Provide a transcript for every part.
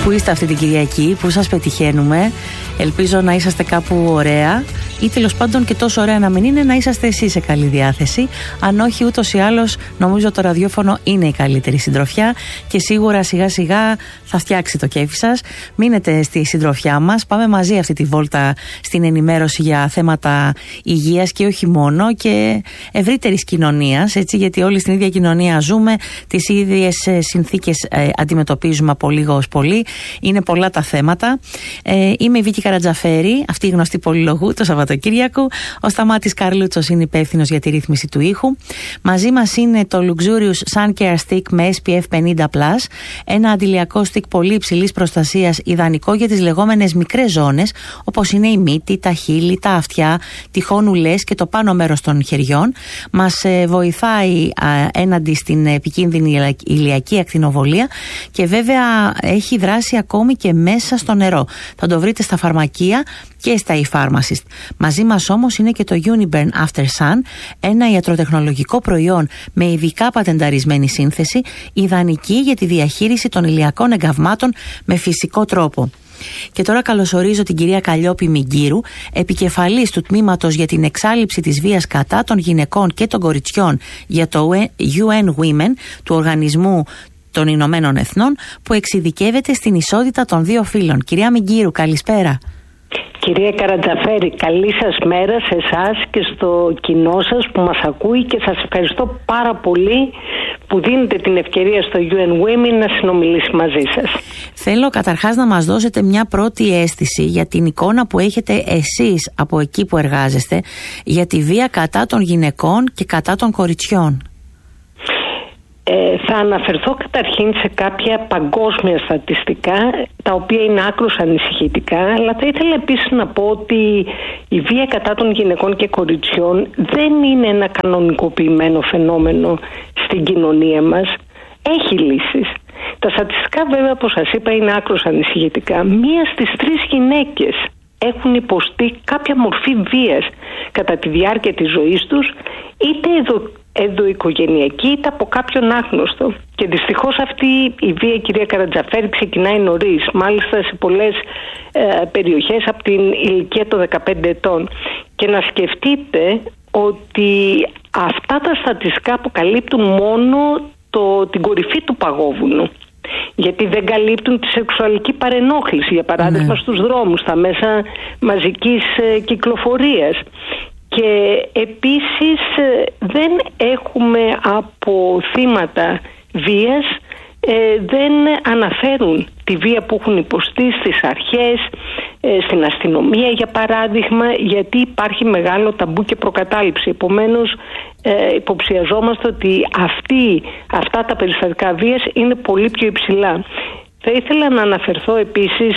που είστε αυτή την Κυριακή, που σας πετυχαίνουμε. Ελπίζω να είσαστε κάπου ωραία, ή τέλος πάντων και τόσο ωραία να μην είναι, να είσαστε εσείς σε καλή διάθεση. Αν όχι, ούτως ή άλλως νομίζω το ραδιόφωνο είναι η καλύτερη συντροφιά και σίγουρα σιγά σιγά θα φτιάξει το κέφι σας. Μείνετε στη συντροφιά μας. Πάμε μαζί αυτή τη βόλτα στην ενημέρωση για θέματα υγείας και όχι μόνο, και ευρύτερης κοινωνίας, έτσι, γιατί όλοι στην ίδια κοινωνία ζούμε, τις ίδιες συνθήκες αντιμετωπίζουμε από λίγο ως πολύ. Είναι πολλά τα θέματα. Είμαι η Βίκη Καρατζαφέρη, αυτή η γνωστή πολυλογού το Σαββατοκύριακο. Ο Σταμάτης Καρλούτσος είναι υπεύθυνος για τη ρύθμιση του ήχου. Μαζί μας είναι το Luxurious Sun Care Stick με SPF 50+, ένα αντιλιακό stick πολύ υψηλής προστασίας, ιδανικό για τις λεγόμενες μικρές ζώνες, όπως είναι η μύτη, τα χείλη, τα αυτιά, τυχόν ουλές και το πάνω μέρος των χεριών. Μας βοηθάει έναντι στην επικίνδυνη ηλιακή ακτινοβολία και βέβαια έχει δράση ακόμη και μέσα στο νερό. Θα το βρείτε στα φαρμακεία και στα e-pharmacist. Μαζί μας όμως είναι και το Uniburn After Sun, ένα ιατροτεχνολογικό προϊόν με ειδικά πατενταρισμένη σύνθεση, ιδανική για τη διαχείριση των ηλιακών εγκαυμάτων με φυσικό τρόπο. Και τώρα καλωσορίζω την κυρία Καλλιόπη Μιγκύρου, επικεφαλής του τμήματος για την εξάλειψη της βίας κατά των γυναικών και των κοριτσιών για το UN Women του Οργανισμού των Ηνωμένων Εθνών, που εξειδικεύεται στην ισότητα των δύο φύλων. Κυρία Μιγκύρου, καλησπέρα. Κυρία Καρατζαφέρη, καλή σας μέρα σε εσάς και στο κοινό σας που μας ακούει, και σας ευχαριστώ πάρα πολύ που δίνετε την ευκαιρία στο UN Women να συνομιλήσει μαζί σας. Θέλω καταρχάς να μας δώσετε μια πρώτη αίσθηση για την εικόνα που έχετε εσείς από εκεί που εργάζεστε για τη βία κατά των γυναικών και κατά των κοριτσιών. Θα αναφερθώ καταρχήν σε κάποια παγκόσμια στατιστικά, τα οποία είναι άκρως ανησυχητικά, αλλά θα ήθελα επίσης να πω ότι η βία κατά των γυναικών και κοριτσιών δεν είναι ένα κανονικοποιημένο φαινόμενο στην κοινωνία μας. Έχει λύσεις. Τα στατιστικά βέβαια, όπως σας είπα, είναι άκρως ανησυχητικά. 1 στις 3 γυναίκες έχουν υποστεί κάποια μορφή βίας κατά τη διάρκεια της ζωής τους, είτε ενδοοικογενειακή είτε από κάποιον άγνωστο. Και δυστυχώς αυτή η βία, κυρία Καρατζαφέρη, ξεκινάει νωρίς, μάλιστα σε πολλές περιοχές από την ηλικία των 15 ετών. Και να σκεφτείτε ότι αυτά τα στατιστικά αποκαλύπτουν μόνο την κορυφή του παγόβουνου. Γιατί δεν καλύπτουν τη σεξουαλική παρενόχληση, για παράδειγμα, στους δρόμους, στα μέσα μαζικής κυκλοφορίας. Και επίσης δεν έχουμε από θύματα βίας, δεν αναφέρουν τη βία που έχουν υποστεί στις αρχές, στην αστυνομία για παράδειγμα, γιατί υπάρχει μεγάλο ταμπού και προκατάληψη. Επομένως υποψιαζόμαστε ότι αυτά τα περιστατικά βίας είναι πολύ πιο υψηλά. Θα ήθελα να αναφερθώ επίσης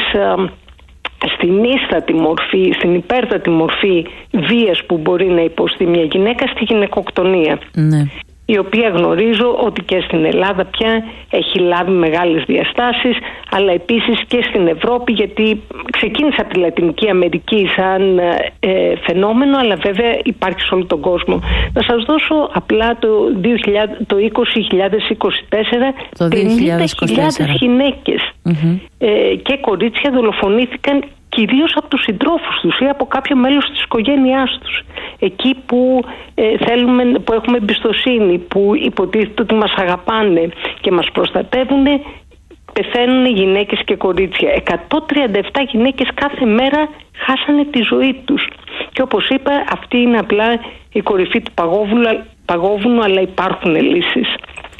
στην ίστατη μορφή, στην υπέρτατη μορφή βίας που μπορεί να υποστεί μια γυναίκα, στη γυναικοκτονία. Ναι. Η οποία γνωρίζω ότι και στην Ελλάδα πια έχει λάβει μεγάλες διαστάσεις, αλλά επίσης και στην Ευρώπη, γιατί ξεκίνησε από τη Λατινική Αμερική σαν φαινόμενο, αλλά βέβαια υπάρχει σε όλο τον κόσμο. Να σας δώσω απλά το 2024 50.000 γυναίκες και κορίτσια δολοφονήθηκαν κυρίως από τους συντρόφους τους ή από κάποιο μέλος της οικογένειάς τους. Εκεί που που έχουμε εμπιστοσύνη, που υποτίθεται ότι μας αγαπάνε και μας προστατεύουν, πεθαίνουν γυναίκες και κορίτσια. 137 γυναίκες κάθε μέρα χάσανε τη ζωή τους. Και όπως είπα, αυτή είναι απλά η κορυφή του παγόβουνου, αλλά υπάρχουν λύσεις.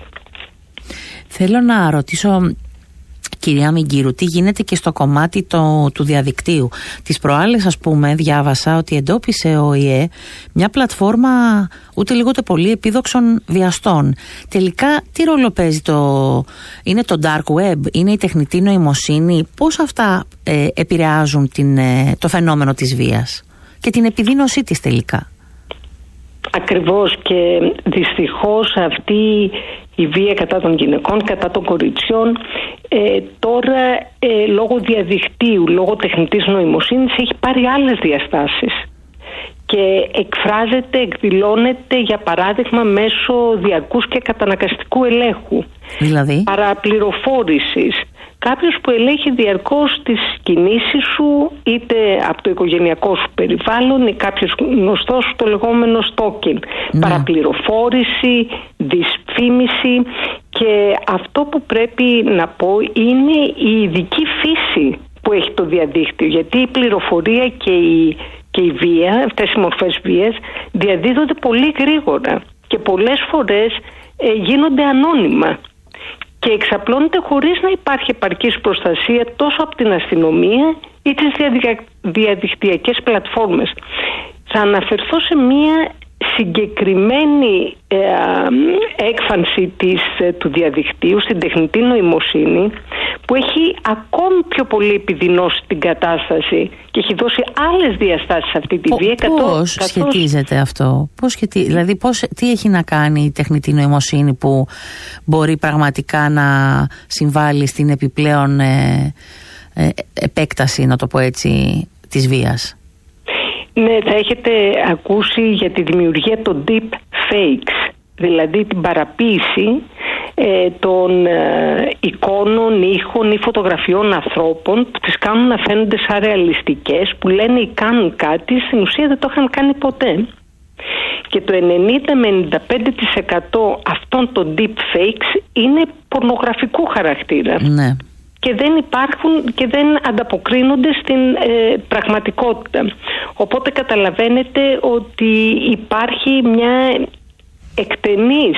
Θέλω να ρωτήσω, κυρία Μιγκύρου, τι γίνεται και στο κομμάτι του διαδικτύου. Τις προάλλες, ας πούμε, διάβασα ότι εντόπισε ο ΟΗΕ μια πλατφόρμα ούτε λίγο ούτε πολύ επίδοξων βιαστών. Τελικά, τι ρόλο παίζει είναι το dark web, είναι η τεχνητή νοημοσύνη? Πώς αυτά επηρεάζουν το φαινόμενο της βίας και την επιδείνωσή της τελικά? Ακριβώς, και δυστυχώς αυτή η βία κατά των γυναικών, κατά των κοριτσιών, τώρα λόγω διαδικτύου, λόγω τεχνητής νοημοσύνης έχει πάρει άλλες διαστάσεις και εκφράζεται, εκδηλώνεται για παράδειγμα μέσω διαρκούς και καταναγκαστικού ελέγχου, δηλαδή παραπληροφόρησης, κάποιος που ελέγχει διαρκώς τις κινήσεις σου, είτε από το οικογενειακό σου περιβάλλον ή κάποιος γνωστός σου, το λεγόμενο stalking. Παραπληροφόρηση, δυσφήμιση, και αυτό που πρέπει να πω είναι η ειδική φύση που έχει το διαδίκτυο, γιατί η πληροφορία και η βία, αυτές οι μορφές βίας, διαδίδονται πολύ γρήγορα και πολλές φορές γίνονται ανώνυμα και εξαπλώνεται χωρίς να υπάρχει επαρκής προστασία τόσο από την αστυνομία ή τις διαδικτυακές πλατφόρμες. Θα αναφερθώ σε μία συγκεκριμένη έκφανση του διαδικτύου, στην τεχνητή νοημοσύνη, που έχει ακόμη πιο πολύ επιδεινώσει την κατάσταση και έχει δώσει άλλες διαστάσεις σε αυτή τη βία. Πώς σχετίζεται αυτό? Δηλαδή τι έχει να κάνει η τεχνητή νοημοσύνη που μπορεί πραγματικά να συμβάλλει στην επιπλέον επέκταση, να το πω έτσι, της βίας? Ναι, θα έχετε ακούσει για τη δημιουργία των deep fakes, δηλαδή την παραποίηση των εικόνων, ήχων ή φωτογραφιών ανθρώπων που τις κάνουν να φαίνονται σαν ρεαλιστικές, που λένε ή κάνουν κάτι, στην ουσία δεν το είχαν κάνει ποτέ. Και το 90 με 95% αυτών των deep fakes είναι πορνογραφικού χαρακτήρα. Ναι. Και δεν υπάρχουν και δεν ανταποκρίνονται στην πραγματικότητα. Οπότε καταλαβαίνετε ότι υπάρχει μια εκτενής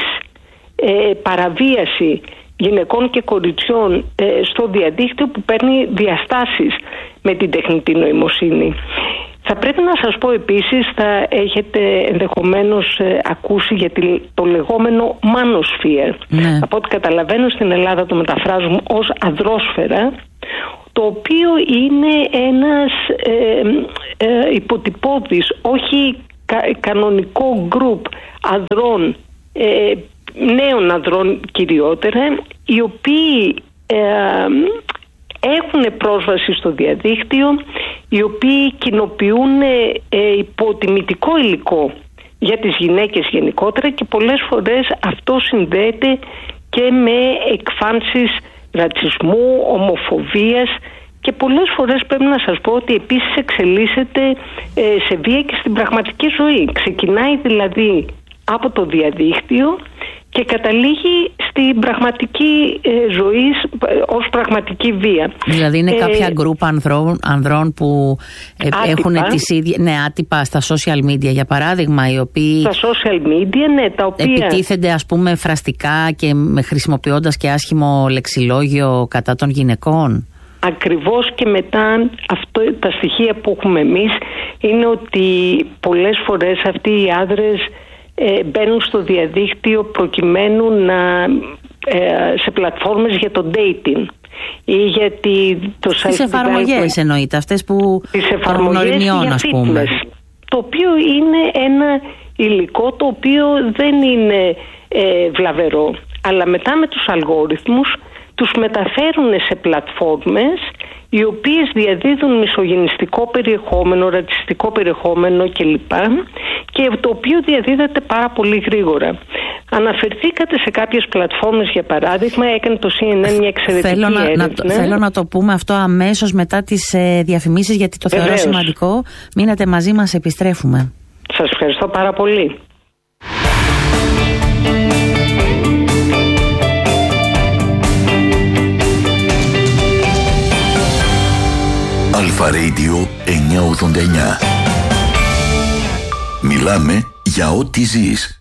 παραβίαση γυναικών και κοριτσιών στο διαδίκτυο που παίρνει διαστάσεις με την τεχνητή νοημοσύνη. Θα πρέπει να σας πω επίσης, θα έχετε ενδεχομένως ακούσει για το λεγόμενο manosphere. Ναι. Από ό,τι καταλαβαίνω στην Ελλάδα το μεταφράζουμε ως ανδρόσφαιρα, το οποίο είναι ένας υποτυπώδης, όχι κανονικό γκρουπ ανδρών, νέων ανδρών κυριότερα, οι οποίοι έχουν πρόσβαση στο διαδίκτυο, οι οποίοι κοινοποιούν υποτιμητικό υλικό για τις γυναίκες γενικότερα, και πολλές φορές αυτό συνδέεται και με εκφάνσεις ρατσισμού, ομοφοβίας, και πολλές φορές πρέπει να σας πω ότι επίσης εξελίσσεται σε βία και στην πραγματική ζωή. Ξεκινάει δηλαδή από το διαδίκτυο και καταλήγει στην πραγματική ζωή ως πραγματική βία. Δηλαδή είναι κάποια γκρουπ ανδρών που έχουν τις ίδιες, άτυπα στα social media, για παράδειγμα, οι οποίοι στα social media, ναι, τα οποία επιτίθενται, ας πούμε, φραστικά και χρησιμοποιώντας και άσχημο λεξιλόγιο κατά των γυναικών. Ακριβώς, και μετά τα στοιχεία που έχουμε εμείς είναι ότι πολλές φορές αυτοί οι άντρες μπαίνουν στο διαδίκτυο προκειμένου σε πλατφόρμες για το dating ή για το self-development. Τις εφαρμογές εννοείται, αυτές που των γνωριμιών, ας πούμε. Το οποίο είναι ένα υλικό το οποίο δεν είναι βλαβερό, αλλά μετά με τους αλγόριθμους τους μεταφέρουν σε πλατφόρμες οι οποίες διαδίδουν μισογενιστικό περιεχόμενο, ρατσιστικό περιεχόμενο κλπ. Και το οποίο διαδίδεται πάρα πολύ γρήγορα. Αναφερθήκατε σε κάποιες πλατφόρμες, για παράδειγμα, έκανε το CNN μια εξαιρετική έρευνα. Θέλω να το πούμε αυτό αμέσως μετά τις διαφημίσεις, γιατί το θεωρώ σημαντικό. Μείνετε μαζί μας, επιστρέφουμε. Σας ευχαριστώ πάρα πολύ. Αλφα Radio 989. Μιλάμε για ό,τι ζεις.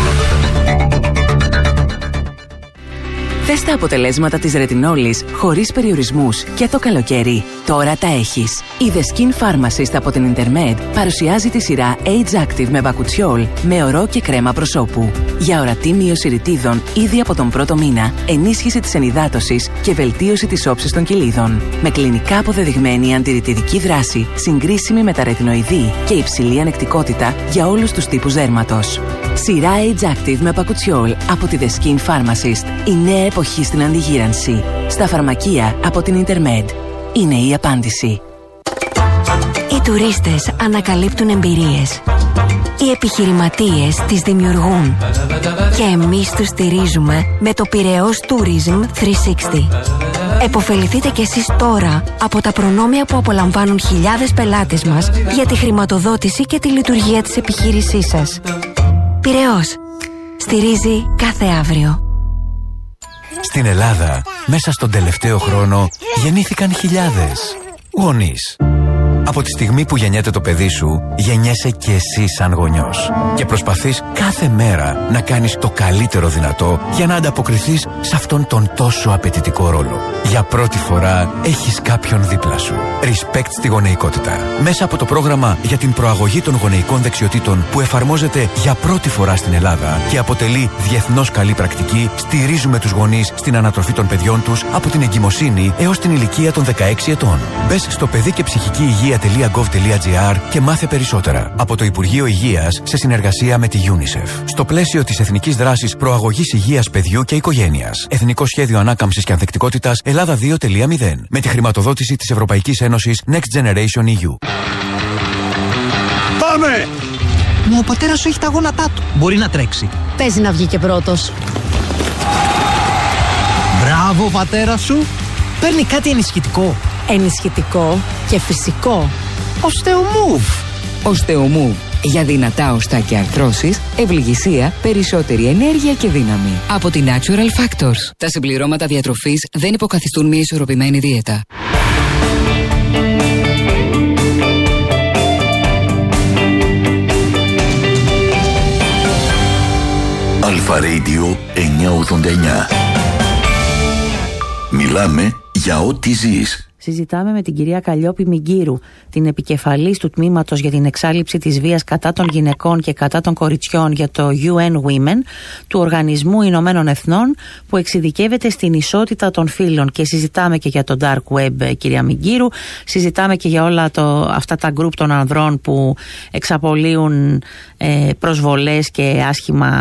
Θες τα αποτελέσματα της ρετινόλης χωρίς περιορισμούς και το καλοκαίρι? Τώρα τα έχεις. Η The Skin Pharmacist από την Intermed παρουσιάζει τη σειρά Age Active με μπακουτσιόλ, με ωρό και κρέμα προσώπου. Για ορατή μείωση ρητίδων ήδη από τον πρώτο μήνα, ενίσχυση της ενυδάτωσης και βελτίωση της όψης των κοιλίδων. Με κλινικά αποδεδειγμένη αντιρρητιδική δράση, συγκρίσιμη με τα ρετινοειδή και υψηλή ανεκτικότητα για όλους τους τύπους δέρματος. Σειρά Age Active με μπακουτσιόλ από τη The Skin Pharmacist. Η νέα εποχή στην αντιγύρανση. Στα φαρμακεία από την Intermed. Είναι η απάντηση. Οι τουρίστες ανακαλύπτουν εμπειρίες. Οι επιχειρηματίες τις δημιουργούν. Και εμείς τους στηρίζουμε με το Πειραιώς Tourism 360. Εποφεληθείτε κι εσείς τώρα από τα προνόμια που απολαμβάνουν χιλιάδες πελάτες μας για τη χρηματοδότηση και τη λειτουργία της επιχείρησής σας. Πειραιώς. Στηρίζει κάθε αύριο. Στην Ελλάδα, μέσα στον τελευταίο χρόνο, γεννήθηκαν χιλιάδες γονείς. Από τη στιγμή που γεννιέται το παιδί σου, γεννιέσαι και εσύ σαν γονιός. Και προσπαθείς κάθε μέρα να κάνεις το καλύτερο δυνατό για να ανταποκριθείς σε αυτόν τον τόσο απαιτητικό ρόλο. Για πρώτη φορά έχεις κάποιον δίπλα σου. Respect στη γονεϊκότητα. Μέσα από το πρόγραμμα για την προαγωγή των γονεϊκών δεξιοτήτων που εφαρμόζεται για πρώτη φορά στην Ελλάδα και αποτελεί διεθνώς καλή πρακτική, στηρίζουμε τους γονείς στην ανατροφή των παιδιών τους από την εγκυμοσύνη έως την ηλικία των 16 ετών. Μπες στο παιδί και ψυχική υγεία.gov.gr και μάθε περισσότερα. Από το Υπουργείο Υγείας σε συνεργασία με τη UNICEF. Στο πλαίσιο της Εθνικής Δράσης Προαγωγής Υγείας Παιδιού και Οικογένειας. Εθνικό Σχέδιο Ανάκαμψης και Ανθεκτικότητας Ελλάδα 2.0. Με τη χρηματοδότηση της Ευρωπαϊκής Ένωσης Next Generation EU. Πάμε! Μα ο πατέρας σου έχει τα γόνατά του. Μπορεί να τρέξει. Παίζει να βγει και πρώτος. Μπράβο, πατέρα σου. Παίρνει κάτι ενισχυτικό. Ενισχυτικό και φυσικό. Osteomove. Osteomove. Για δυνατά οστά και αρθρώσεις, ευληγησία, περισσότερη ενέργεια και δύναμη. Από τη Natural Factors. Τα συμπληρώματα διατροφής δεν υποκαθιστούν μια ισορροπημένη δίαιτα. Αλφα Radio 989. Μιλάμε για ό,τι ζεις. Συζητάμε με την κυρία Καλλιόπη Μιγκύρου, την επικεφαλής του τμήματος για την εξάλληψη της βίας κατά των γυναικών και κατά των κοριτσιών για το UN Women, του Οργανισμού Ηνωμένων Εθνών, που εξειδικεύεται στην ισότητα των φύλων. Και συζητάμε και για το Dark Web, κυρία Μιγκύρου, συζητάμε και για όλα αυτά τα γκρουπ των ανδρών που εξαπολύουν προσβολές και άσχημα